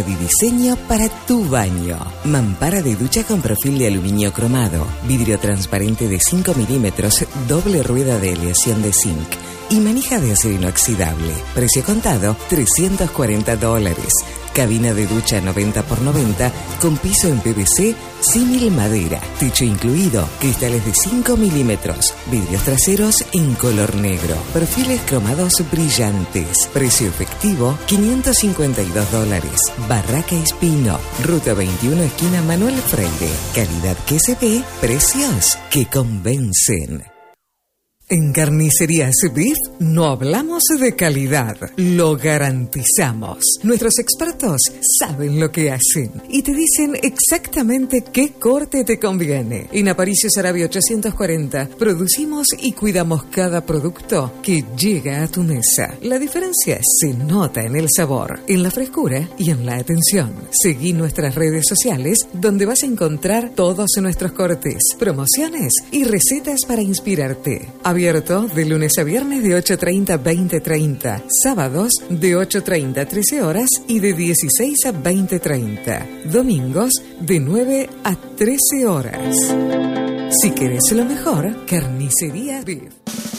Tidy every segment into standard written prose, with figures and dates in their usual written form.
Y diseño para tu baño. Mampara de ducha con perfil de aluminio cromado, vidrio transparente de 5 milímetros, doble rueda de aleación de zinc y manija de acero inoxidable. Precio contado, $340. Cabina de ducha 90x90 con piso en PVC, símil madera. Techo incluido, cristales de 5 milímetros, vidrios traseros en color negro, perfiles cromados brillantes. Precio efectivo, $552. Barraca Espino, Ruta 21, esquina Manuel Freire. Calidad que se ve, precios que convencen. En Carnicerías Beef no hablamos de calidad, lo garantizamos. Nuestros expertos saben lo que hacen y te dicen exactamente qué corte te conviene. En Aparicio Saravia 840 producimos y cuidamos cada producto que llega a tu mesa. La diferencia se nota en el sabor, en la frescura y en la atención. Seguí nuestras redes sociales donde vas a encontrar todos nuestros cortes, promociones y recetas para inspirarte. Abierto de lunes a viernes de 8:30 a 20:30, sábados de 8:30 a 13 horas y de 16 a 20:30, domingos de 9 a 13 horas. Si querés lo mejor, Carnicería Beef.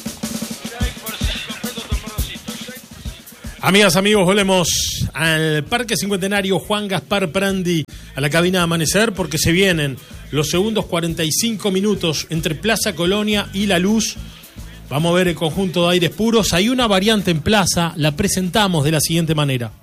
Amigas, amigos, volvemos al Parque Cincuentenario Juan Gaspar Prandi, a la cabina de Amanecer, porque se vienen los segundos 45 minutos entre Plaza Colonia y La Luz. Vamos a ver el conjunto de aires puros. Hay una variante en plaza, la presentamos de la siguiente manera.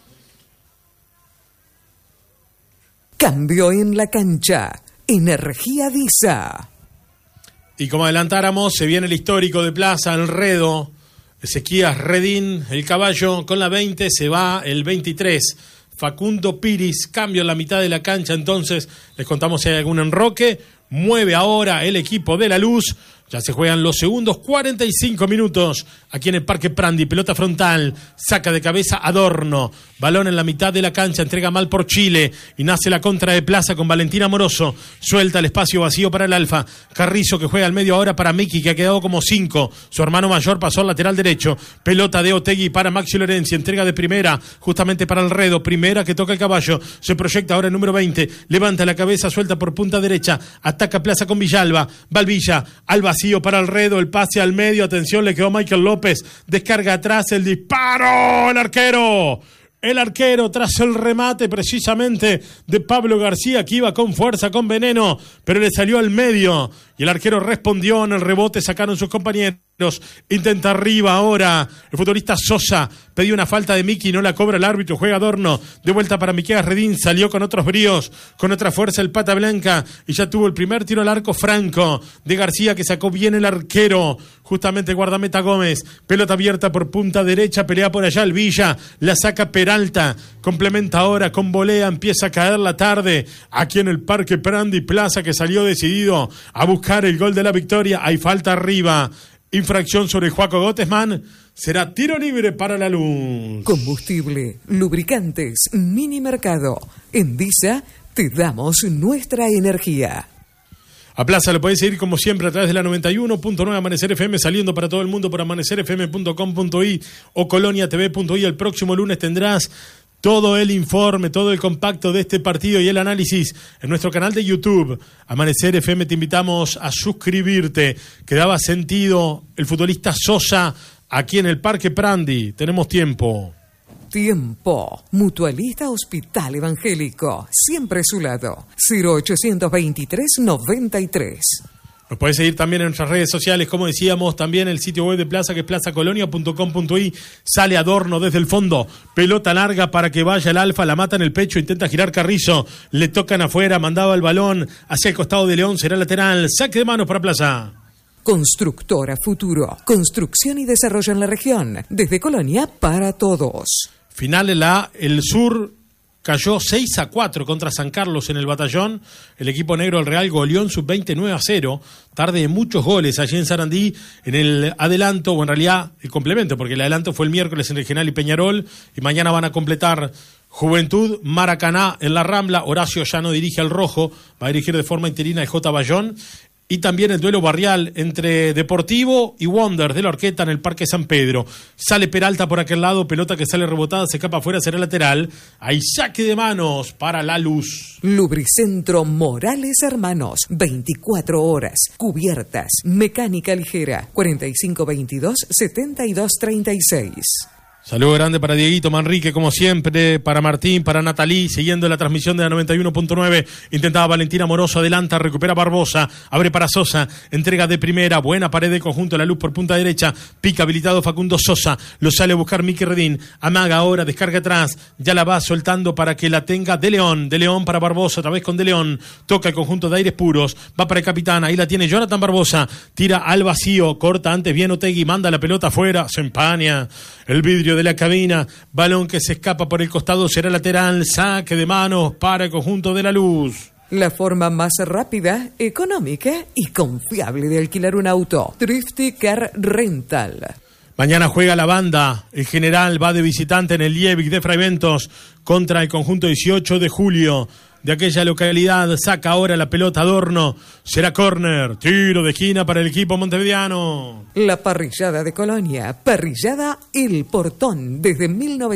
Cambio en la cancha. Energía Disa. Y como adelantáramos, se viene el histórico de plaza, Alredo, Ezequías Redín, el caballo con la 20, se va el 23. Facundo Piris, cambio en la mitad de la cancha, entonces les contamos si hay algún enroque. Mueve ahora el equipo de La Luz. Ya se juegan los segundos 45 minutos aquí en el Parque Prandi. Pelota frontal, saca de cabeza Adorno. Balón en la mitad de la cancha, entrega mal por Chile. Y nace la contra de plaza con Valentín Amoroso. Suelta el espacio vacío para el Alfa. Carrizo que juega al medio ahora para Miki, que ha quedado como 5. Su hermano mayor pasó al lateral derecho. Pelota de Otegui para Maxi Lorenzi. Entrega de primera, justamente para Alredo. Primera que toca el caballo. Se proyecta ahora el número 20. Levanta la cabeza, suelta por punta derecha. Ataca plaza con Villalba. Valvilla al vacío para Alredo, el pase al medio, atención, le quedó Michael López, descarga atrás, el disparo, el arquero tras el remate precisamente de Pablo García, que iba con fuerza, con veneno, pero le salió al medio y el arquero respondió en el rebote, sacaron sus compañeros. Intenta arriba ahora el futbolista Sosa, pedía una falta de Miki, no la cobra el árbitro, juega Adorno, de vuelta para Miquel Redín, salió con otros bríos, con otra fuerza el Pata Blanca y ya tuvo el primer tiro al arco franco de García, que sacó bien el arquero, justamente el guardameta Gómez. Pelota abierta por punta derecha, pelea por allá el Villa, la saca Peralta, complementa ahora con volea, empieza a caer la tarde aquí en el Parque Prandi Plaza, que salió decidido a buscar el gol de la victoria. Hay falta arriba, infracción sobre Joaco Gottesman, será tiro libre para La Luz. Combustible, lubricantes, mini mercado. En Disa te damos nuestra energía. A Plaza lo podéis seguir como siempre a través de la 91.9 Amanecer FM, saliendo para todo el mundo por amanecerfm.com.i o coloniatv.i. El próximo lunes tendrás todo el informe, todo el compacto de este partido y el análisis en nuestro canal de YouTube. Amanecer FM, te invitamos a suscribirte. Quedaba sentido el futbolista Sosa aquí en el Parque Prandi. Tenemos tiempo. Mutualista Hospital Evangélico. Siempre a su lado. 0823-93. Nos podés seguir también en nuestras redes sociales, como decíamos, también el sitio web de Plaza, que es plazacolonia.com.i. Sale Adorno desde el fondo, pelota larga para que vaya el Alfa, la mata en el pecho, intenta girar Carrizo, le tocan afuera, mandaba el balón hacia el costado de León, será lateral, saque de manos para Plaza. Constructora Futuro, construcción y desarrollo en la región, desde Colonia para todos. Final el Sur cayó 6-4 contra San Carlos en el Batallón. El equipo negro del Real goleó en sub-20 9-0. Tarde de muchos goles allí en Sarandí. En el adelanto, o en realidad el complemento, porque el adelanto fue el miércoles en Regional y Peñarol. Y mañana van a completar Juventud, Maracaná en la Rambla. Horacio ya no dirige al rojo, va a dirigir de forma interina el J. Bayón. Y también el duelo barrial entre Deportivo y Wander de la Horqueta en el Parque San Pedro. Sale Peralta por aquel lado, pelota que sale rebotada, se escapa afuera, será lateral. Hay saque de manos para La Luz. Lubricentro Morales Hermanos, 24 horas, cubiertas, mecánica ligera, 4522-7236. Saludo grande para Dieguito Manrique, como siempre, para Martín, para Natalí, siguiendo la transmisión de la 91.9. Intentaba Valentina Moroso, adelanta, recupera Barbosa, abre para Sosa, entrega de primera, buena pared de conjunto, La Luz por punta derecha, pica habilitado Facundo Sosa, lo sale a buscar Miki Redín, amaga ahora, descarga atrás, ya la va soltando para que la tenga De León para Barbosa, otra vez con De León, toca el conjunto de aires puros, va para el capitán, ahí la tiene Jonathan Barbosa, tira al vacío, corta antes bien Otegui, manda la pelota afuera, se empaña el vidrio de la cabina, balón que se escapa por el costado, será lateral, saque de manos para el conjunto de La Luz. La forma más rápida, económica y confiable de alquilar un auto. Thrifty Car Rental. Mañana juega la banda, el general va de visitante en el Liebig de Fraiventos contra el conjunto 18 de julio de aquella localidad. Saca ahora la pelota Adorno, será córner, tiro de esquina para el equipo montevideano. La parrillada de Colonia, parrillada El Portón desde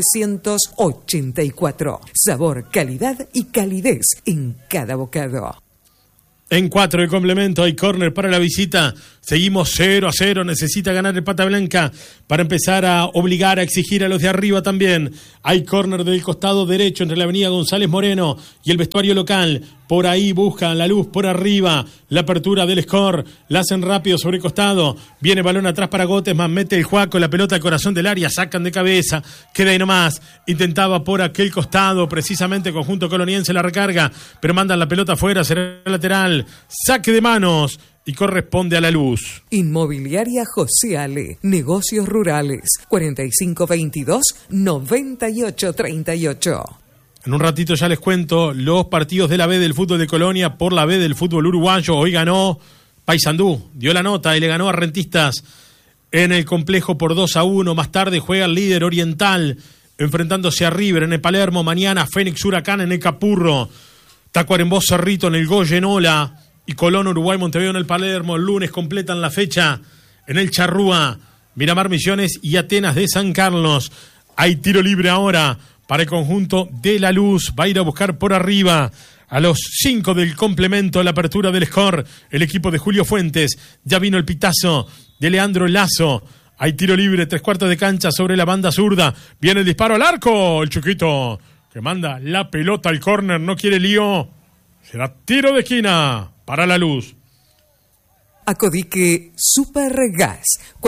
1984. Sabor, calidad y calidez en cada bocado. En 4 el complemento, hay córner para la visita. Seguimos 0-0, necesita ganar el Pata Blanca para empezar a obligar, a exigir a los de arriba también. Hay córner del costado derecho entre la avenida González Moreno y el vestuario local. Por ahí buscan La Luz por arriba, la apertura del score, la hacen rápido sobre el costado. Viene balón atrás para Gottesman, mete el Juaco, la pelota al corazón del área, sacan de cabeza, queda ahí nomás. Intentaba por aquel costado, precisamente conjunto coloniense la recarga, pero mandan la pelota afuera, será lateral. Saque de manos y corresponde a La Luz. Inmobiliaria José Ale, negocios rurales, 4522-9838. En un ratito ya les cuento los partidos de la B del fútbol de Colonia por la B del fútbol uruguayo. Hoy ganó Paysandú, dio la nota y le ganó a Rentistas en el complejo por 2-1. Más tarde juega el líder Oriental enfrentándose a River en el Palermo. Mañana Fénix Huracán en el Capurro. Tacuarembó Cerrito en el Goyenola y Colón Uruguay Montevideo en el Palermo. El lunes completan la fecha en el Charrúa, Miramar Misiones y Atenas de San Carlos. Hay tiro libre ahora para el conjunto de La Luz. Va a ir a buscar por arriba a los 5 del complemento, la apertura del score. El equipo de Julio Fuentes. Ya vino el pitazo de Leandro Lazo. Hay tiro libre, 3/4 de cancha sobre la banda zurda. Viene el disparo al arco. El chiquito que manda la pelota al córner. No quiere lío. Será tiro de esquina para La Luz. Acodique Supergas,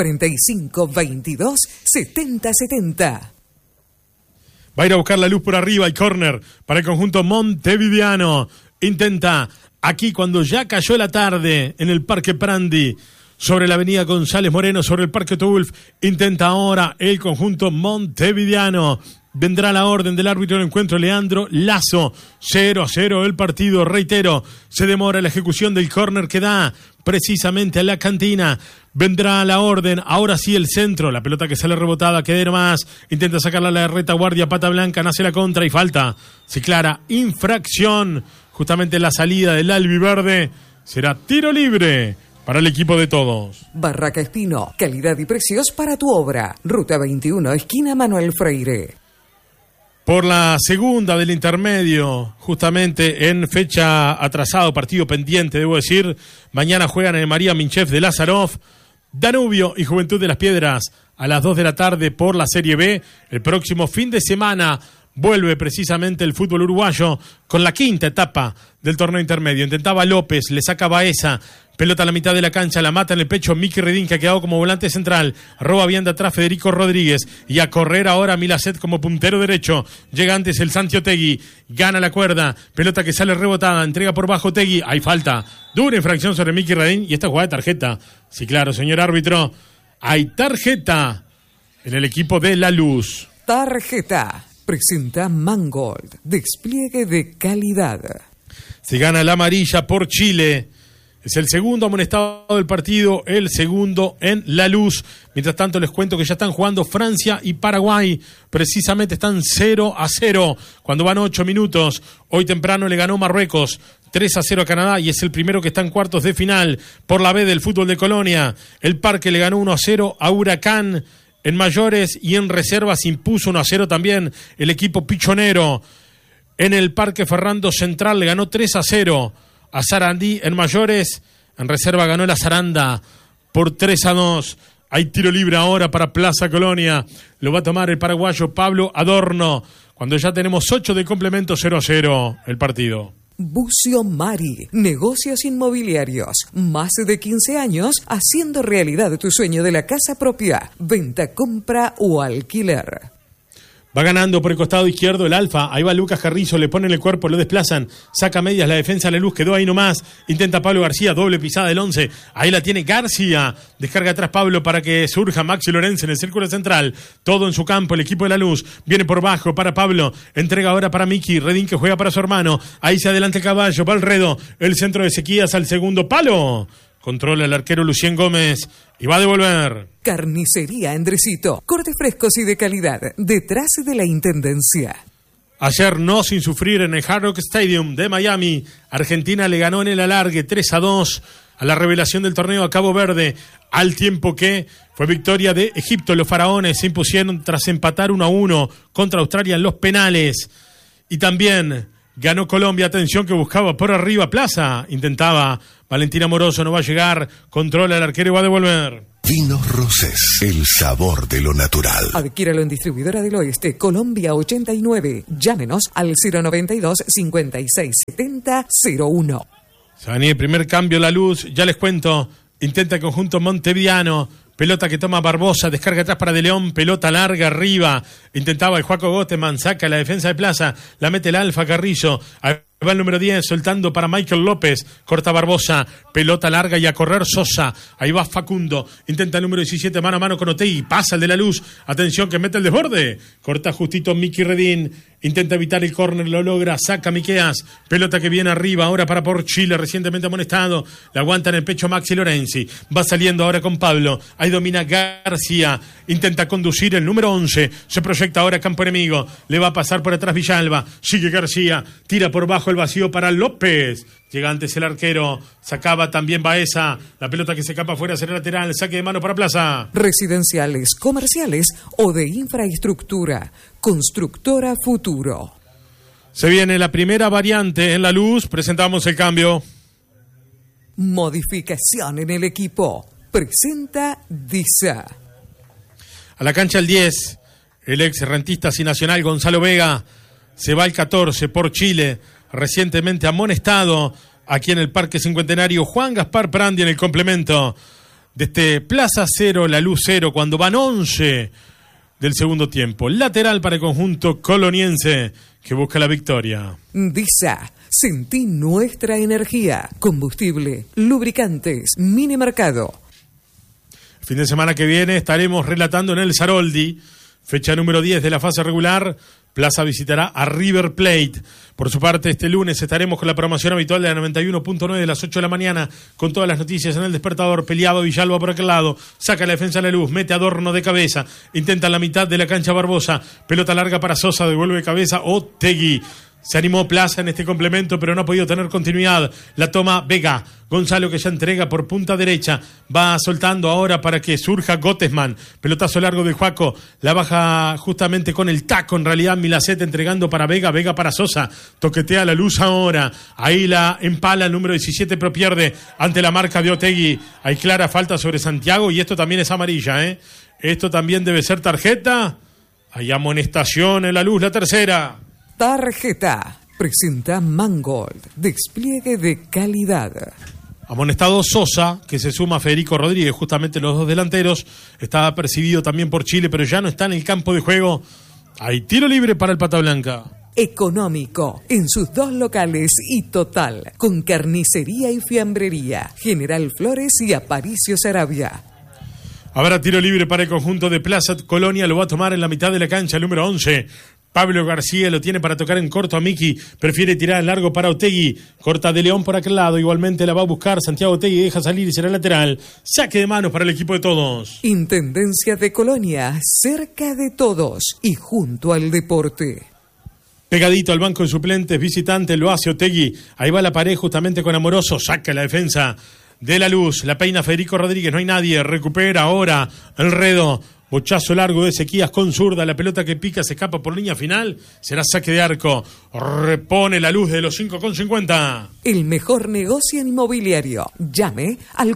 4522-7070. Va a ir a buscar La Luz por arriba y córner para el conjunto montevideano. Intenta aquí cuando ya cayó la tarde en el Parque Prandi, sobre la avenida González Moreno, sobre el Parque Tubulf. Intenta ahora el conjunto montevideano. Vendrá la orden del árbitro del encuentro, Leandro Lazo. 0-0 el partido, reitero. Se demora la ejecución del córner que da precisamente a la cantina. Vendrá la orden, ahora sí el centro. La pelota que sale rebotada, queda nomás. Intenta sacarla a la retaguardia, Pata Blanca, nace la contra y falta. Se clara infracción. Justamente la salida del albiverde. Será tiro libre para el equipo de todos. Barraca Espino, calidad y precios para tu obra. Ruta 21, esquina Manuel Freire. Por la segunda del intermedio, justamente en fecha atrasado, partido pendiente, debo decir, mañana juegan en el María Minchev de Lázarov, Danubio y Juventud de las Piedras a las 2 de la tarde por la Serie B. El próximo fin de semana vuelve precisamente el fútbol uruguayo con la quinta etapa del torneo intermedio. Intentaba López, le saca Baeza, pelota a la mitad de la cancha, la mata en el pecho Miki Redín, que ha quedado como volante central. Roba bien de atrás Federico Rodríguez. Y a correr ahora Milacet como puntero derecho. Llega antes el Santi Otegui. Gana la cuerda. Pelota que sale rebotada. Entrega por bajo Otegui. Hay falta. Dura infracción sobre Miki Redín. Y esta jugada de tarjeta. Sí, claro, señor árbitro. Hay tarjeta en el equipo de La Luz. Tarjeta. Presenta Mangold. Despliegue de calidad. Se gana la amarilla por Chile. Es el segundo amonestado del partido, el segundo en La Luz. Mientras tanto les cuento que ya están jugando Francia y Paraguay. Precisamente están 0-0 cuando van 8 minutos. Hoy temprano le ganó Marruecos 3-0 a Canadá y es el primero que está en cuartos de final por la B del fútbol de Colonia. El Parque le ganó 1-0 a Huracán en mayores y en reservas impuso 1-0 también el equipo pichonero. En el Parque Ferrando Central le ganó 3-0 a Sarandí en mayores. En reserva ganó la Saranda por 3-2. Hay tiro libre ahora para Plaza Colonia. Lo va a tomar el paraguayo Pablo Adorno. Cuando ya tenemos 8 de complemento, 0-0 el partido. Bucio Mari, negocios inmobiliarios, más de 15 años haciendo realidad tu sueño de la casa propia, venta, compra o alquiler. Va ganando por el costado izquierdo el Alfa, ahí va Lucas Carrizo, le ponen el cuerpo, lo desplazan, saca medias la defensa a La Luz, quedó ahí nomás, intenta Pablo García, doble pisada del 11, ahí la tiene García, descarga atrás Pablo para que surja Maxi Lorenzo en el círculo central, todo en su campo, el equipo de La Luz, viene por bajo para Pablo, entrega ahora para Miki, Redín que juega para su hermano, ahí se adelanta el caballo, va Alredo, el centro de Ezequías al segundo palo, controla el arquero Lucien Gómez y va a devolver. Carnicería Endrecito, cortes frescos y de calidad, detrás de la Intendencia. Ayer no sin sufrir en el Hard Rock Stadium de Miami, Argentina le ganó en el alargue 3-2 a la revelación del torneo a Cabo Verde, al tiempo que fue victoria de Egipto. Los faraones se impusieron tras empatar 1-1 contra Australia en los penales. Y también ganó Colombia, atención que buscaba por arriba Plaza, intentaba Valentín Amoroso, no va a llegar, controla el arquero y va a devolver. Vinos Rosés, el sabor de lo natural. Adquiéralo en Distribuidora del Oeste, Colombia 89. Llámenos al 092 56 70 01. Se va a venir el primer cambio La Luz, ya les cuento, intenta el conjunto montevideano. Pelota que toma Barbosa, descarga atrás para De León, pelota larga arriba, intentaba el Juaco Goteman, saca la defensa de Plaza, la mete el Alfa Carrillo, ahí va el número 10, soltando para Michael López, corta Barbosa, pelota larga y a correr Sosa, ahí va Facundo, intenta el número 17, mano a mano con Otegui, pasa el de La Luz, atención que mete el desborde, corta justito Miki Redín, intenta evitar el córner, lo logra, saca Miqueas, pelota que viene arriba, ahora para por Chile, recientemente amonestado, la aguanta en el pecho Maxi Lorenzi, va saliendo ahora con Pablo, ahí domina García, intenta conducir el número 11, se proyecta ahora campo enemigo, le va a pasar por atrás Villalba, sigue García, tira por bajo el vacío para López, llega antes el arquero, sacaba también Baeza, la pelota que se escapa afuera será lateral, saque de mano para Plaza. Residenciales, comerciales o de infraestructura, Constructora Futuro. Se viene la primera variante en La Luz, presentamos el cambio. Modificación en el equipo, presenta DISA. A la cancha el 10, el ex rentista y nacional Gonzalo Vega, se va el 14 por Chile, recientemente amonestado aquí en el Parque Cincuentenario Juan Gaspar Prandi en el complemento de este Plaza 0, La Luz 0, cuando van 11 del segundo tiempo. Lateral para el conjunto coloniense que busca la victoria. DISA, sentí nuestra energía, combustible, lubricantes, mini mercado. Fin de semana que viene estaremos relatando en el Saroldi, fecha número 10 de la fase regular. Plaza visitará a River Plate. Por su parte, este lunes estaremos con la programación habitual de la 91.9 de las 8 de la mañana, con todas las noticias en el despertador. Peleado Villalba por aquel lado, saca la defensa a La Luz, mete Adorno de cabeza, intenta en la mitad de la cancha Barbosa, pelota larga para Sosa, devuelve de cabeza Otegui. Se animó Plaza en este complemento, pero no ha podido tener continuidad. La toma Vega. Gonzalo que ya entrega por punta derecha. Va soltando ahora para que surja Gottesman. Pelotazo largo de Juaco. La baja justamente con el taco. En realidad Milacete entregando para Vega. Vega para Sosa. Toquetea La Luz ahora. Ahí la empala el número 17, pero pierde ante la marca de Otegui. Hay clara falta sobre Santiago y esto también es amarilla, ¿eh? Esto también debe ser tarjeta. Hay amonestación en La Luz, la tercera. Tarjeta. Presenta Mangold. Despliegue de calidad. Amonestado Sosa, que se suma a Federico Rodríguez, justamente los dos delanteros. Estaba percibido también por Chile, pero ya no está en el campo de juego. Hay tiro libre para el Pata Blanca. Económico, en sus dos locales y total, con carnicería y fiambrería. General Flores y Aparicio Sarabia. Habrá tiro libre para el conjunto de Plaza Colonia, lo va a tomar en la mitad de la cancha el número 11. Pablo García lo tiene para tocar en corto a Miki, prefiere tirar en largo para Otegui, corta de León por aquel lado, igualmente la va a buscar Santiago Otegui, deja salir y será lateral, saque de manos para el equipo de todos. Intendencia de Colonia, cerca de todos y junto al deporte. Pegadito al banco de suplentes, visitante, lo hace Otegui, ahí va la pared justamente con Amoroso, saca la defensa de La Luz, la peina Federico Rodríguez, no hay nadie, recupera ahora el Redo. Bochazo largo de Ezequías con zurda, la pelota que pica se escapa por línea final, será saque de arco, repone La Luz de los 5,50. El mejor negocio inmobiliario. Llame al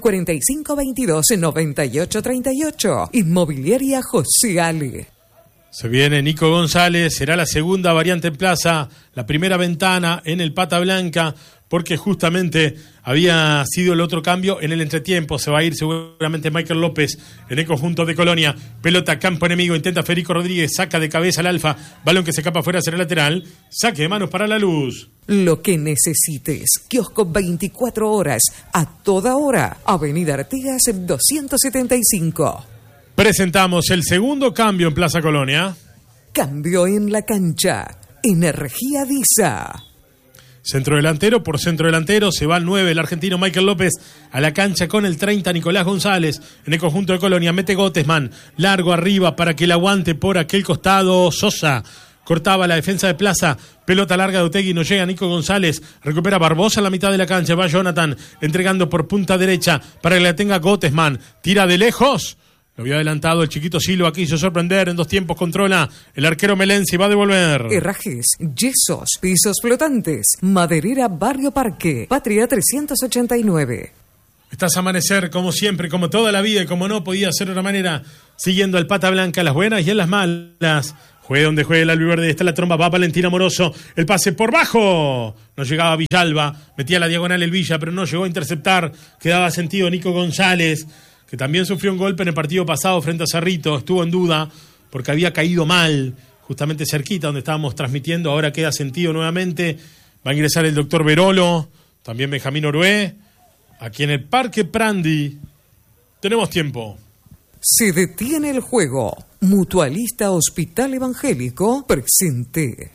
4522-9838. Inmobiliaria José Ale. Se viene Nico González, será la segunda variante en plaza, la primera ventana en el Pata Blanca, porque justamente había sido el otro cambio en el entretiempo. Se va a ir seguramente Michael López en el conjunto de Colonia. Pelota campo enemigo, intenta Federico Rodríguez, saca de cabeza al Alfa, balón que se escapa afuera hacia el lateral, saque de manos para La Luz. Lo que necesites, kiosco 24 horas, a toda hora, Avenida Artigas 275. Presentamos el segundo cambio en Plaza Colonia. Cambio en la cancha, Energía Disa. Centrodelantero por centrodelantero, se va al 9, el argentino Michael López a la cancha con el 30, Nicolás González en el conjunto de Colonia, mete Gottesman, largo arriba para que la aguante por aquel costado Sosa, cortaba la defensa de Plaza, pelota larga de Otegui, no llega Nico González, recupera Barbosa en la mitad de la cancha, va Jonathan entregando por punta derecha para que la tenga Gottesman, tira de lejos. Lo había adelantado el chiquito Silva, quiso sorprender, en 2 tiempos controla el arquero Melenzi, va a devolver. Herrajes, yesos, pisos flotantes, Maderera Barrio Parque, Patria 389. Estás a Amanecer, como siempre, como toda la vida y como no podía ser de otra manera, siguiendo al Pata Blanca en las buenas y en las malas. Juegue donde juegue el albiverde, está la tromba, va Valentín Amoroso, el pase por bajo. No llegaba Villalba, metía la diagonal el Villa, pero no llegó a interceptar, quedaba sentido Nico González, que también sufrió un golpe en el partido pasado frente a Cerrito, estuvo en duda porque había caído mal, justamente cerquita donde estábamos transmitiendo, ahora queda sentido nuevamente, va a ingresar el doctor Verolo, también Benjamín Orué, aquí en el Parque Prandi, tenemos tiempo. Se detiene el juego, Mutualista Hospital Evangélico presente.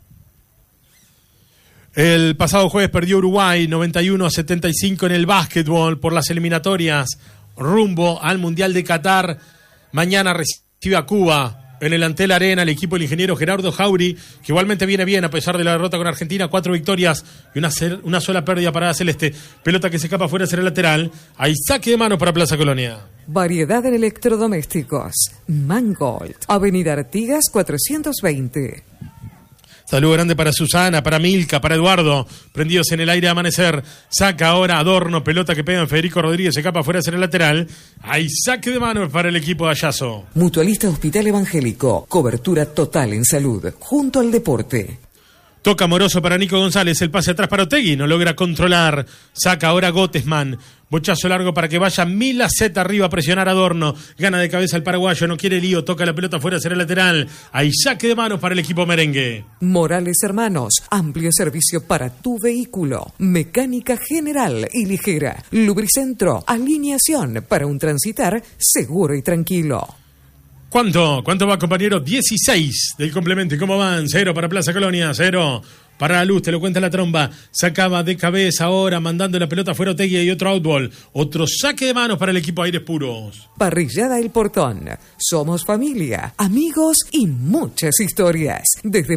El pasado jueves perdió Uruguay 91-75 en el básquetbol por las eliminatorias rumbo al Mundial de Qatar. Mañana recibe a Cuba en el Antel Arena el equipo del ingeniero Gerardo Jauri, que igualmente viene bien a pesar de la derrota con Argentina, 4 victorias y una sola pérdida para la Celeste. Pelota que se escapa afuera hacia el lateral. Hay saque de mano para Plaza Colonia. Variedad en electrodomésticos. Mangold, Avenida Artigas 420. Saludo grande para Susana, para Milka, para Eduardo, prendidos en el aire de Amanecer. Saca ahora Adorno, pelota que pega en Federico Rodríguez, se escapa afuera hacia el lateral. Hay saque de manos para el equipo de Ayazo. Mutualista Hospital Evangélico, cobertura total en salud, junto al deporte. Toca Amoroso para Nico González, el pase atrás para Otegui, no logra controlar. Saca ahora Gottesman, bochazo largo para que vaya Milacet arriba a presionar a Adorno. Gana de cabeza el paraguayo, no quiere lío, toca la pelota fuera hacia el lateral. Hay saque de manos para el equipo merengue. Morales Hermanos, amplio servicio para tu vehículo. Mecánica general y ligera. Lubricentro, alineación para un transitar seguro y tranquilo. ¿Cuánto va, compañero? 16 del complemento. ¿Y cómo van? 0 para Plaza Colonia, 0 para La Luz, te lo cuenta la tromba. Sacaba de cabeza ahora, mandando la pelota fuera Otegui y otro outball. Otro saque de manos para el equipo Aires Puros. Parrillada El Portón. Somos familia, amigos y muchas historias. Desde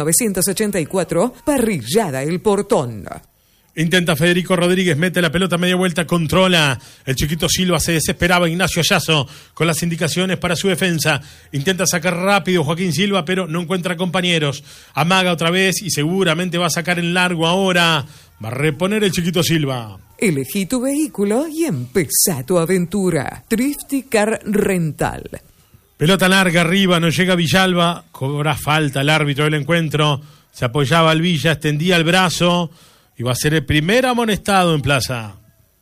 1984, Parrillada El Portón. Intenta Federico Rodríguez, mete la pelota media vuelta, controla. El chiquito Silva se desesperaba, Ignacio Ayazo con las indicaciones para su defensa. Intenta sacar rápido Joaquín Silva, pero no encuentra compañeros. Amaga otra vez y seguramente va a sacar en largo ahora. Va a reponer el chiquito Silva. Elegí tu vehículo y empezá tu aventura. Thrifty Car Rental. Pelota larga arriba, no llega Villalba. Cobra falta el árbitro del encuentro. Se apoyaba al Villa, extendía el brazo. Y va a ser el primer amonestado en Plaza.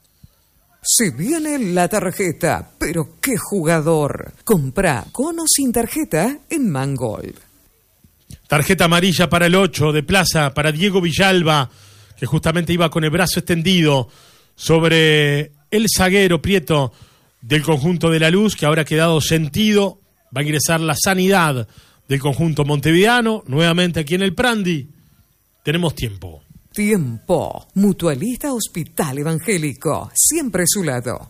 Se viene la tarjeta, pero qué jugador. Comprá con o sin tarjeta en Mangold. Tarjeta amarilla para el 8 de Plaza, para Diego Villalba, que justamente iba con el brazo extendido sobre el zaguero Prieto del conjunto de La Luz, que ahora ha quedado sentido. Va a ingresar la Sanidad del conjunto montevideano, nuevamente aquí en el Prandi. Tenemos tiempo. Tiempo. Mutualista Hospital Evangélico. Siempre a su lado.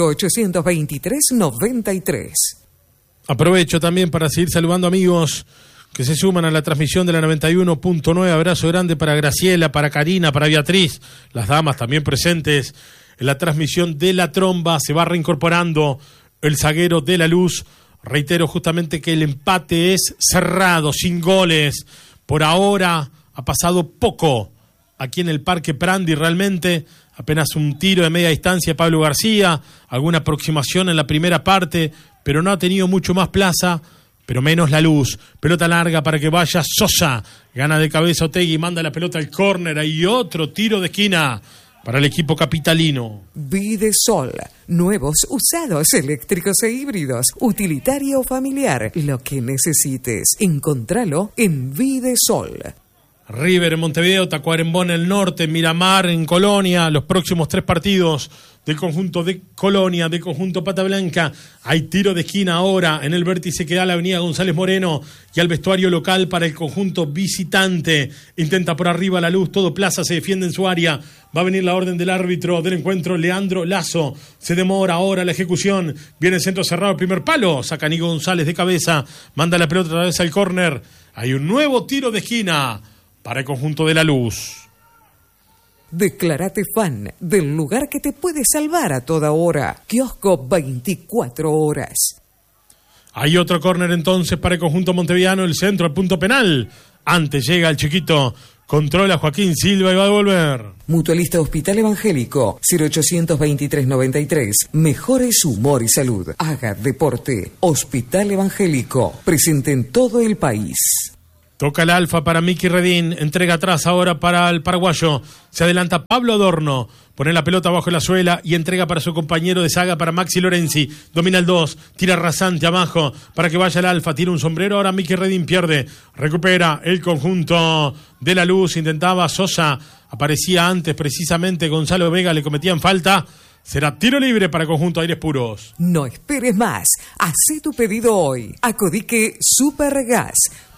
0823-93. Aprovecho también para seguir saludando amigos que se suman a la transmisión de la 91.9. Abrazo grande para Graciela, para Karina, para Beatriz. Las damas también presentes en la transmisión de La Tromba. Se va reincorporando el zaguero de La Luz. Reitero justamente que el empate es cerrado, sin goles. Por ahora ha pasado poco aquí en el Parque Prandi, realmente apenas un tiro de media distancia de Pablo García, alguna aproximación en la primera parte, pero no ha tenido mucho más plaza, pero menos La Luz. Pelota larga para que vaya Sosa, gana de cabeza Otegui, manda la pelota al córner, hay otro tiro de esquina para el equipo capitalino. Videsol. Nuevos, usados, eléctricos e híbridos. Utilitario o familiar. Lo que necesites. Encontralo en Videsol. River en Montevideo, Tacuarembó en el norte, Miramar en Colonia. Los próximos 3 partidos del conjunto de Colonia, del conjunto Pata Blanca. Hay tiro de esquina ahora en el vértice que da la avenida González Moreno y al vestuario local para el conjunto visitante. Intenta por arriba La Luz, todo Plaza se defiende en su área. Va a venir la orden del árbitro del encuentro, Leandro Lazo. Se demora ahora la ejecución. Viene el centro cerrado, el primer palo. Saca Nico González de cabeza. Manda la pelota otra vez al córner. Hay un nuevo tiro de esquina para el conjunto de La Luz. Declárate fan del lugar que te puede salvar a toda hora. Kiosco 24 horas. Hay otro córner entonces para el conjunto montevideano, el centro al punto penal. Antes llega el chiquito, controla Joaquín Silva y va a devolver. Mutualista Hospital Evangélico, 0823-93. Mejores humor y salud. Haga deporte. Hospital Evangélico, presente en todo el país. Toca el alfa para Miki Redín, entrega atrás ahora para el paraguayo, se adelanta Pablo Adorno, pone la pelota bajo la suela y entrega para su compañero de saga, para Maxi Lorenzi, domina el 2, tira rasante abajo para que vaya el alfa, tira un sombrero, ahora Miki Redín pierde, recupera el conjunto de La Luz, intentaba Sosa, aparecía antes precisamente Gonzalo Vega, le cometían falta. Será tiro libre para el conjunto Aires Puros. No esperes más. Hacé tu pedido hoy. Acodique Supergas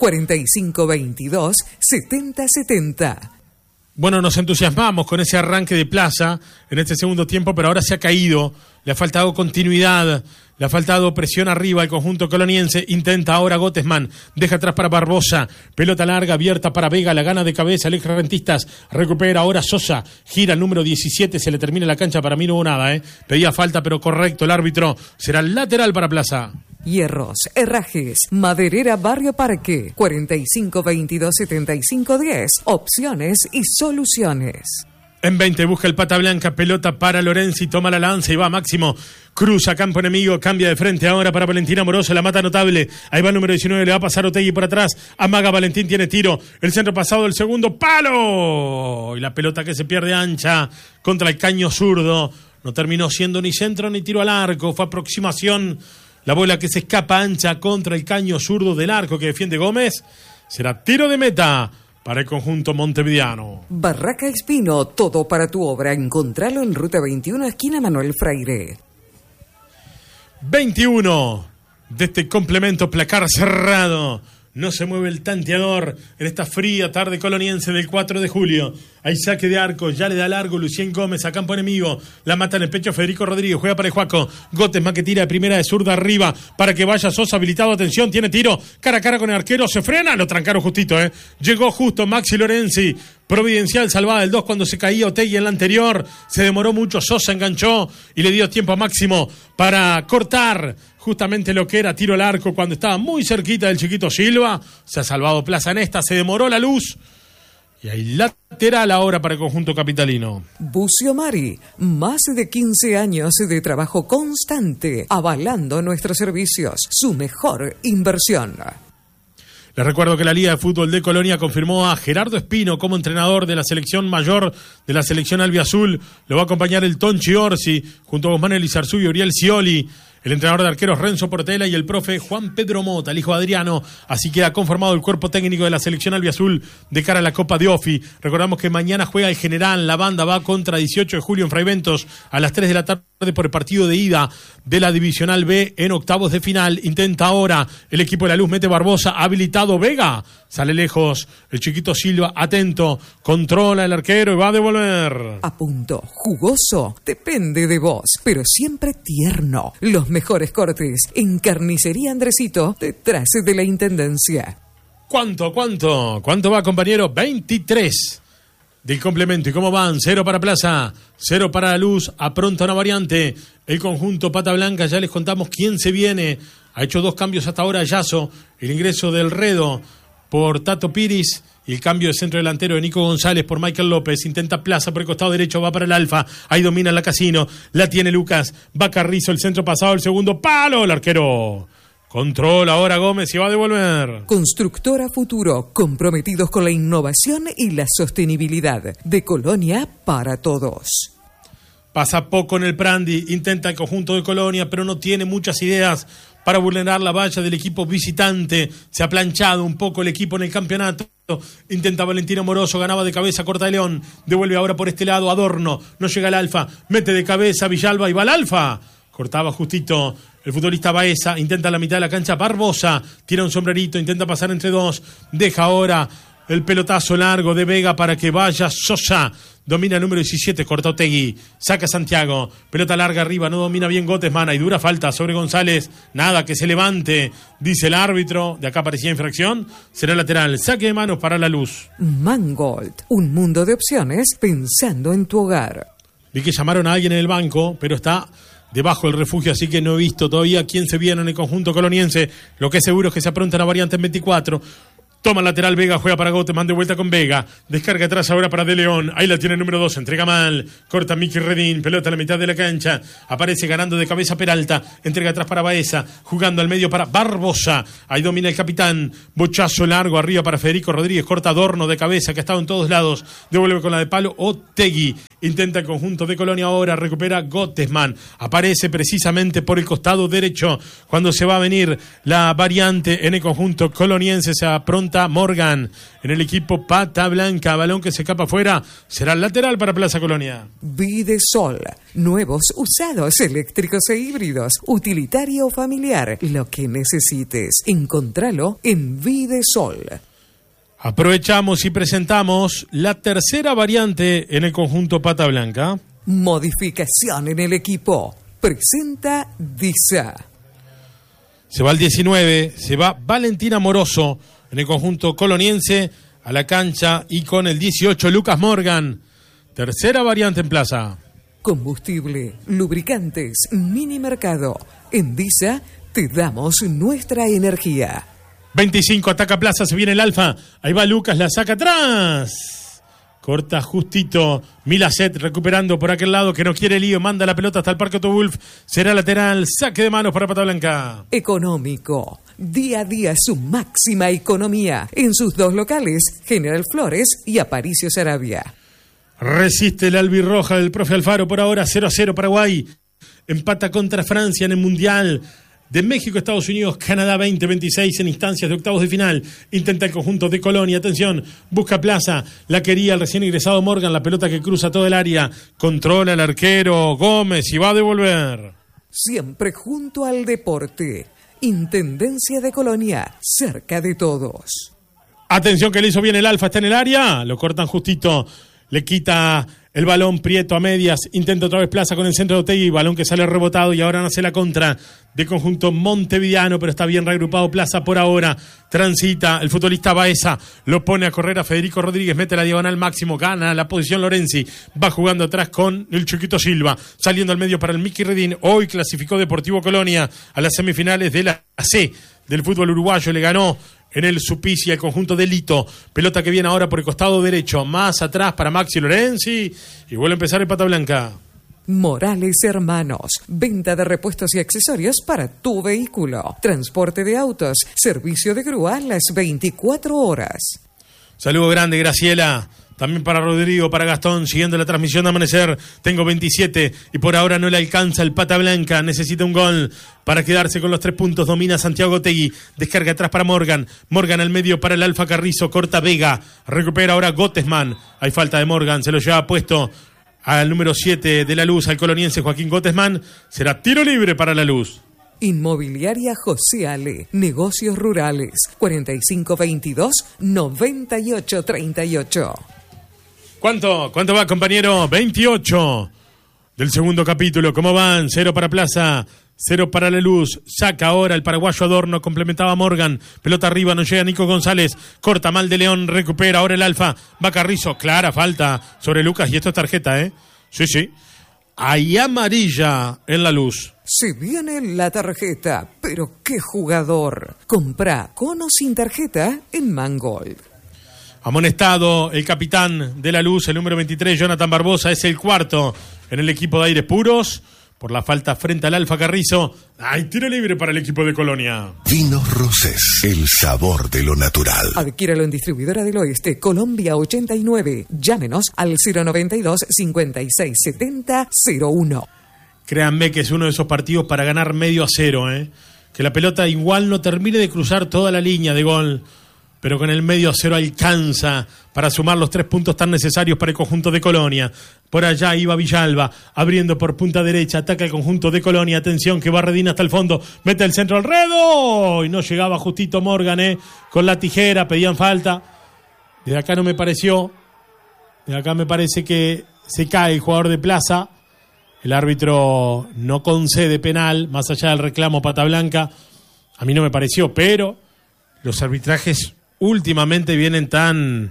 4522-7070. Bueno, nos entusiasmamos con ese arranque de Plaza en este segundo tiempo, pero ahora se ha caído. Le ha faltado continuidad, le ha faltado presión arriba al conjunto coloniense. Intenta ahora Gottesman, deja atrás para Barbosa, pelota larga abierta para Vega, la gana de cabeza el ex Rentistas, recupera ahora Sosa, gira el número 17, se le termina la cancha, para mí no hubo nada, pedía falta pero correcto el árbitro, será lateral para Plaza. Hierros, herrajes, Maderera Barrio Parque, 4522-7510, opciones y soluciones. En 20 busca el Pata Blanca, pelota para Lorenzi, toma la lanza y va Máximo, cruza campo enemigo, cambia de frente ahora para Valentín Amoroso, la mata notable, ahí va el número 19, le va a pasar Otegui por atrás, amaga Valentín, tiene tiro, el centro pasado del segundo palo, y la pelota que se pierde ancha contra el caño zurdo, no terminó siendo ni centro ni tiro al arco, fue aproximación, la bola que se escapa ancha contra el caño zurdo del arco que defiende Gómez, será tiro de meta para el conjunto montevideano. Barraca Espino, todo para tu obra. Encontralo en Ruta 21, esquina Manuel Freire. 21 de este complemento, placar cerrado. No se mueve el tanteador en esta fría tarde coloniense del 4 de julio. Hay saque de arco, ya le da largo Lucien Gómez a campo enemigo. La mata en el pecho Federico Rodríguez, juega para el Juaco. Gottesman que tira de primera de zurda arriba para que vaya Sosa habilitado. Atención, tiene tiro, cara a cara con el arquero, se frena, lo trancaron justito, Llegó justo Maxi Lorenzi, providencial, salvada del 2 cuando se caía Otegui en la anterior. Se demoró mucho, Sosa enganchó y le dio tiempo a Máximo para cortar justamente lo que era tiro al arco cuando estaba muy cerquita del chiquito Silva. Se ha salvado Plaza en esta, se demoró La Luz. Y hay lateral ahora para el conjunto capitalino. Bucio Mari, más de 15 años de trabajo constante, avalando nuestros servicios, su mejor inversión. Les recuerdo que la Liga de Fútbol de Colonia confirmó a Gerardo Espino como entrenador de la selección mayor de la selección albiazul. Lo va a acompañar el Tonchi Orsi, junto a Guzmán Elizarzú y Uriel Scioli. el entrenador de arqueros Renzo Portela y el profe Juan Pedro Mota, el hijo de Adriano. Así queda conformado el cuerpo técnico de la selección albiazul de cara a la Copa de Ofi. Recordamos que mañana juega el General, la banda va contra 18 de julio en Fray Ventos a las 3 de la tarde por el partido de ida de la Divisional B en octavos de final. Intenta ahora el equipo de la Luz, mete Barbosa, habilitado Vega, sale lejos el chiquito Silva, atento, controla el arquero y va a devolver. A punto, jugoso, depende de vos, pero siempre tierno. Los mejores cortes en Carnicería Andresito, detrás de la Intendencia. ¿Cuánto va, compañero? 23 del complemento. ¿Y cómo van? 0 para Plaza, 0 para la Luz, apronta una variante. El conjunto Pata Blanca, ya les contamos quién se viene. Ha hecho 2 cambios hasta ahora Yazo, el ingreso del Redo por Tato Piris y el cambio de centro delantero de Nico González por Michael López. Intenta Plaza por el costado derecho, va para el Alfa, ahí domina la Casino, la tiene Lucas, va Carrizo, el centro pasado, el segundo palo, el arquero controla ahora Gómez y va a devolver. Constructora Futuro, comprometidos con la innovación y la sostenibilidad. De Colonia para todos. Pasa poco en el Prandi, intenta el conjunto de Colonia, pero no tiene muchas ideas para vulnerar la valla del equipo visitante. Se ha planchado un poco el equipo en el campeonato. Intenta Valentín Amoroso, ganaba de cabeza, corta de León, devuelve ahora por este lado Adorno, no llega el Alfa, mete de cabeza Villalba y va al Alfa. Cortaba justito el futbolista Baeza, intenta la mitad de la cancha Barbosa, tira un sombrerito, intenta pasar entre dos, deja ahora el pelotazo largo de Vega para que vaya Sosa. Domina el número 17, corta Otegui, saca Santiago, pelota larga arriba, no domina bien Gottesman, hay dura falta sobre González, nada, que se levante, dice el árbitro, de acá parecía infracción, será lateral, saque de manos para la Luz. Mangold, un mundo de opciones pensando en tu hogar. Vi que llamaron a alguien en el banco, pero está debajo del refugio, así que no he visto todavía quién se viene en el conjunto coloniense. Lo que es seguro es que se apronta la variante en 24. Toma lateral Vega, juega para Goteman, de vuelta con Vega. Descarga atrás ahora para De León. Ahí la tiene el número 2, entrega mal. Corta Miki Redín, pelota a la mitad de la cancha. Aparece ganando de cabeza Peralta. Entrega atrás para Baeza, jugando al medio para Barbosa. Ahí domina el capitán. Bochazo largo arriba para Federico Rodríguez. Corta Adorno de cabeza, que ha estado en todos lados. Devuelve con la de palo Otegui. Intenta el conjunto de Colonia ahora. Recupera Gottesman. Aparece precisamente por el costado derecho. Cuando se va a venir la variante en el conjunto coloniense, se apronta Morgan en el equipo Pata Blanca. Balón que se escapa afuera. Será el lateral para Plaza Colonia. Videsol. Nuevos, usados, eléctricos e híbridos. Utilitario o familiar. Lo que necesites. Encontralo en Videsol. Aprovechamos y presentamos la tercera variante en el conjunto Pata Blanca. Modificación en el equipo. Presenta Disa. Se va el 19, se va Valentín Amoroso en el conjunto coloniense a la cancha y con el 18 Lucas Morgan. Tercera variante en Plaza. Combustible, lubricantes, mini mercado. En Disa te damos nuestra energía. 25, ataca Plaza, se viene el Alfa. Ahí va Lucas, la saca atrás. Corta justito Milacet, recuperando por aquel lado, que no quiere lío, manda la pelota hasta el Parque Otto-Wulf. Será lateral, saque de manos para Pata Blanca. Económico, día a día su máxima economía. En sus 2 locales, General Flores y Aparicio Sarabia. Resiste la albirroja del profe Alfaro por ahora, 0-0 Paraguay. Empata contra Francia en el Mundial de México, Estados Unidos, Canadá 2026 en instancias de octavos de final. Intenta el conjunto de Colonia, atención, busca Plaza, la quería el recién ingresado Morgan, la pelota que cruza todo el área, controla el arquero Gómez y va a devolver. Siempre junto al deporte. Intendencia de Colonia, cerca de todos. Atención que le hizo bien el Alfa, está en el área, lo cortan justito, le quita el balón Prieto a medias, intenta otra vez Plaza con el centro de Otegui, balón que sale rebotado y ahora nace la contra de conjunto montevideano, pero está bien reagrupado Plaza por ahora, transita el futbolista Baeza, lo pone a correr a Federico Rodríguez, mete la diagonal máximo, gana la posición Lorenzi, va jugando atrás con el chiquito Silva, saliendo al medio para el Miki Redín, hoy clasificó Deportivo Colonia a las semifinales de la C del fútbol uruguayo, le ganó en el Supicia el conjunto de Lito, pelota que viene ahora por el costado derecho, más atrás para Maxi Lorenzi y vuelve a empezar el Pata Blanca. Morales Hermanos, venta de repuestos y accesorios para tu vehículo, transporte de autos, servicio de grúa las 24 horas. Saludo grande, Graciela, También para Rodrigo, para Gastón, siguiendo la transmisión de Amanecer. Tengo 27 y por ahora no le alcanza el Pata Blanca. Necesita un gol para quedarse con los 3 puntos. Domina Santiago Tegui. Descarga atrás para Morgan. Morgan al medio para el Alfa Carrizo. Corta Vega. Recupera ahora Gottesman. Hay falta de Morgan. Se lo lleva puesto al número 7 de La Luz, al coloniense Joaquín Gottesman. Será tiro libre para La Luz. Inmobiliaria José Ale. Negocios rurales. 4522-9838. ¿Cuánto va, compañero? 28 del segundo capítulo. ¿Cómo van? 0 para Plaza, 0 para La Luz. Saca ahora el paraguayo Adorno, complementaba Morgan. Pelota arriba, no llega Nico González. Corta mal de León, recupera ahora el Alfa. Va Carrizo, clara falta sobre Lucas. Y esto es tarjeta, ¿eh? Sí. Hay amarilla en La Luz. Se viene la tarjeta, pero qué jugador. Compra con o sin tarjeta en Mangold. Amonestado el capitán de La Luz, el número 23, Jonathan Barbosa, es el cuarto en el equipo de Aires Puros, por la falta frente al Alfa Carrizo. Hay tiro libre para el equipo de Colonia. Vinos Rosés, el sabor de lo natural. Adquiéralo en Distribuidora del Oeste, Colombia 89. Llámenos al 092-5670-01. Créanme que es uno de esos partidos para ganar 0-0, que la pelota igual no termine de cruzar toda la línea de gol, pero con el 0-0 alcanza para sumar los 3 puntos tan necesarios para el conjunto de Colonia. Por allá iba Villalba, abriendo por punta derecha, ataca el conjunto de Colonia. Atención que va Redín hasta el fondo, mete el centro al Redo, y no llegaba justito Morgan, con la tijera, pedían falta. Desde acá no me pareció, de acá me parece que se cae el jugador de Plaza. El árbitro no concede penal, más allá del reclamo Pata Blanca. A mí no me pareció, pero los arbitrajes últimamente vienen tan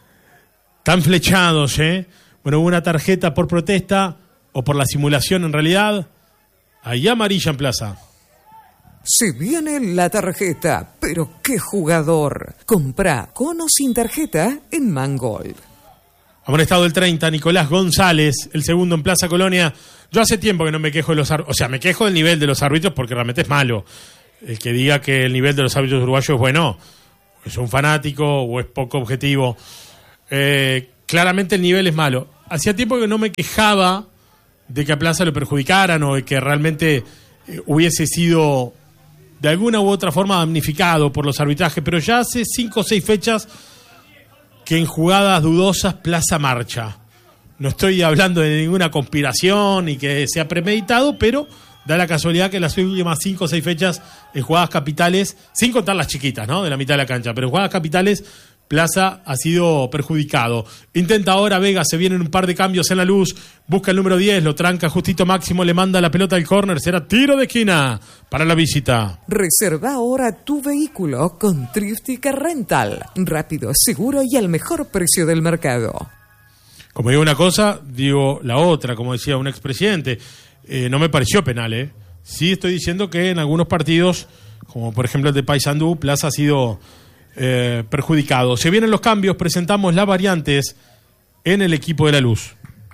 flechados, Bueno, hubo una tarjeta por protesta o por la simulación en realidad. Ahí amarilla en Plaza. Se viene la tarjeta, pero qué jugador. Compra con o sin tarjeta en Mangold. Amonestado el 30, Nicolás González, el segundo en Plaza Colonia. Yo hace tiempo que no me quejo de los árbitros, me quejo del nivel de los árbitros porque realmente es malo. El que diga que el nivel de los árbitros uruguayos es bueno, es un fanático o es poco objetivo. Claramente el nivel es malo. Hacía tiempo que no me quejaba de que a Plaza lo perjudicaran o de que realmente hubiese sido de alguna u otra forma damnificado por los arbitrajes, pero ya hace 5 o 6 fechas que en jugadas dudosas Plaza marcha. No estoy hablando de ninguna conspiración y que sea premeditado, pero da la casualidad que en las últimas 5 o 6 fechas en jugadas capitales, sin contar las chiquitas, de la mitad de la cancha, pero en jugadas capitales Plaza ha sido perjudicado. Intenta ahora Vega, se vienen un par de cambios en La Luz, busca el número 10, lo tranca justito Máximo, le manda la pelota al córner, será tiro de esquina para la visita. Reserva ahora tu vehículo con Triftica Rental. Rápido, seguro y al mejor precio del mercado. Como digo una cosa, digo la otra, como decía un expresidente. No me pareció penal, Sí estoy diciendo que en algunos partidos, como por ejemplo el de Paysandú, Plaza ha sido perjudicado. Se vienen los cambios, presentamos las variantes en el equipo de La Luz.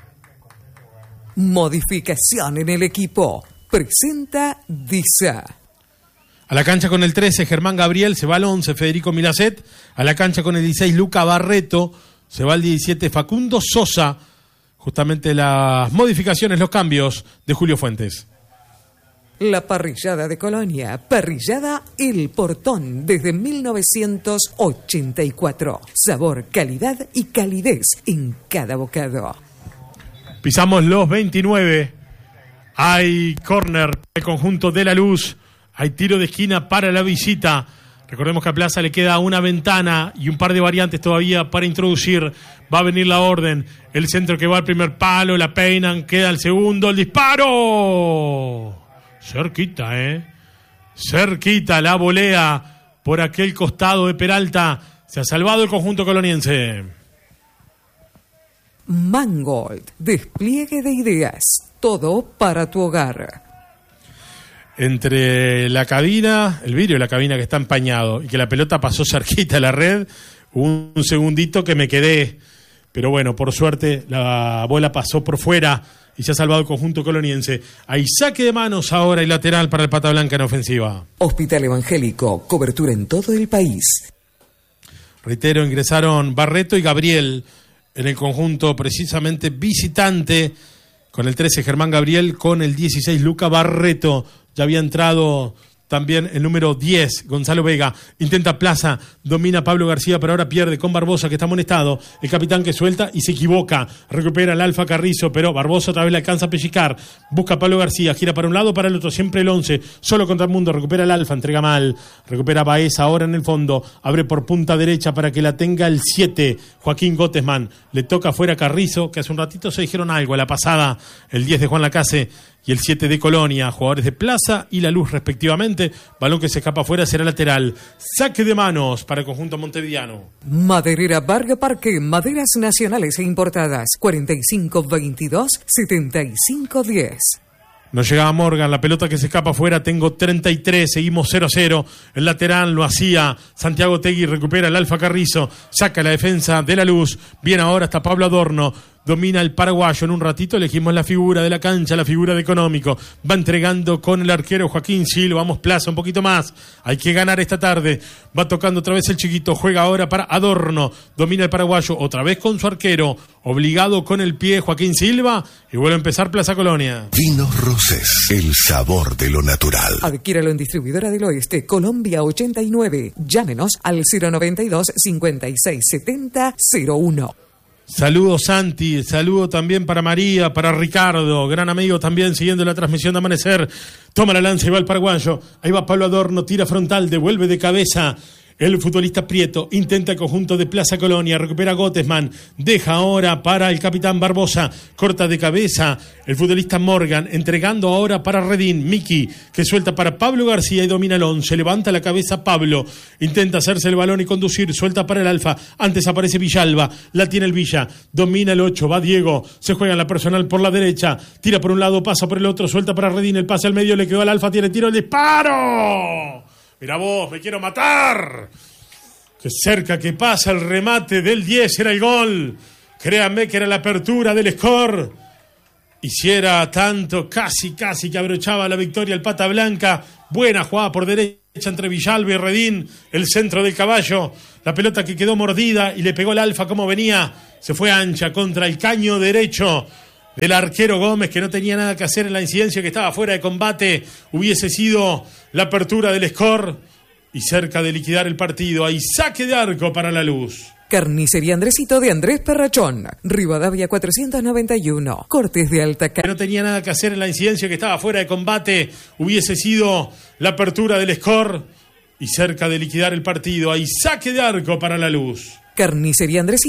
Modificación en el equipo. Presenta Disa. A la cancha con el 13, Germán Gabriel, se va al 11, Federico Milacet. A la cancha con el 16, Luca Barreto. Se va al 17, Facundo Sosa. Justamente las modificaciones, los cambios de Julio Fuentes. La parrillada de Colonia. Parrillada El Portón desde 1984. Sabor, calidad y calidez en cada bocado. Pisamos los 29. Hay córner del conjunto de La Luz. Hay tiro de esquina para la visita. Recordemos que a Plaza le queda una ventana y un par de variantes todavía para introducir. Va a venir la orden. El centro que va al primer palo, la peinan, queda el segundo, el disparo. Cerquita, Cerquita la volea por aquel costado de Peralta. Se ha salvado el conjunto coloniense. Mangold, despliegue de ideas. Todo para tu hogar. Entre la cabina, el vidrio de la cabina que está empañado y que la pelota pasó cerquita a la red, un segundito que me quedé, pero bueno, por suerte la bola pasó por fuera y se ha salvado el conjunto coloniense. Hay saque de manos ahora y lateral para el Pata Blanca en ofensiva. Hospital Evangélico, cobertura en todo el país. Reitero, ingresaron Barreto y Gabriel en el conjunto precisamente visitante, con el 13 Germán Gabriel, con el 16 Luca Barreto. Ya había entrado también el número 10, Gonzalo Vega. Intenta Plaza, domina Pablo García, pero ahora pierde con Barbosa, que está amonestado. El capitán que suelta y se equivoca. Recupera el Alfa Carrizo, pero Barbosa otra vez le alcanza a pellizcar. Busca a Pablo García, gira para un lado, para el otro. Siempre el 11, solo contra el mundo. Recupera el Alfa, entrega mal. Recupera Baeza ahora en el fondo. Abre por punta derecha para que la tenga el 7, Joaquín Gottesman. Le toca afuera Carrizo, que hace un ratito se dijeron algo a la pasada. El 10 de Juan Lacase y el 7 de Colonia, jugadores de Plaza y La Luz respectivamente. Balón que se escapa afuera, será lateral. Saque de manos para el conjunto montevideano. Maderera Varga Parque, maderas nacionales e importadas. 4522-7510. Nos llegaba Morgan, la pelota que se escapa afuera, tengo 33, seguimos 0-0. El lateral lo hacía Santiago Tegui, recupera el Alfa Carrizo, saca la defensa de La Luz. Bien ahora está Pablo Adorno. Domina el paraguayo, en un ratito elegimos la figura de la cancha, la figura de Económico. Va entregando con el arquero Joaquín Silva, vamos Plaza un poquito más. Hay que ganar esta tarde. Va tocando otra vez el chiquito, juega ahora para Adorno. Domina el paraguayo, otra vez con su arquero. Obligado con el pie Joaquín Silva y vuelve a empezar Plaza Colonia. Vinos Rosés, el sabor de lo natural. Adquiéralo en Distribuidora del Oeste, Colombia 89. Llámenos al 092-5670-01. Saludos Santi, saludo también para María, para Ricardo, gran amigo también siguiendo la transmisión de Amanecer. Toma la lanza y va el paraguayo, ahí va Pablo Adorno, tira frontal, devuelve de cabeza. El futbolista Prieto intenta el conjunto de Plaza Colonia, recupera Gottesman, deja ahora para el capitán Barbosa, corta de cabeza el futbolista Morgan, entregando ahora para Redín, Miki, que suelta para Pablo García y domina el 11, levanta la cabeza Pablo, intenta hacerse el balón y conducir, suelta para el Alfa, antes aparece Villalba, la tiene el Villa, domina el 8, va Diego, se juega en la personal por la derecha, tira por un lado, pasa por el otro, suelta para Redín, el pase al medio, le quedó al Alfa, tiene tiro, el disparo. Mira vos, me quiero matar. Que cerca que pasa el remate del 10, era el gol. Créanme que era la apertura del score. Hiciera tanto, casi que abrochaba la victoria el Pata Blanca. Buena jugada por derecha entre Villalba y Redín. El centro del caballo. La pelota que quedó mordida y le pegó el Alfa como venía. Se fue ancha contra el caño derecho del arquero Gómez, que no tenía nada que hacer en la incidencia, que estaba fuera de combate. Hubiese sido la apertura del score y cerca de liquidar el partido. Hay saque de arco para La Luz. Carnicería Andresito de Andrés Perrachón, Rivadavia 491, cortes de alta calidad. No tenía nada que hacer en la incidencia, que estaba fuera de combate. Hubiese sido la apertura del score y cerca de liquidar el partido. Hay saque de arco para La Luz. Carnicería Andresito